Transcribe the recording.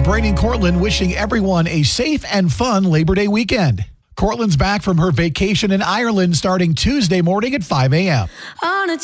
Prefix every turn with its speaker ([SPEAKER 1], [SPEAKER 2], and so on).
[SPEAKER 1] Brayden Cortland wishing everyone a safe and fun Labor Day weekend. Cortland's back from her vacation in Ireland starting Tuesday morning at 5 a.m.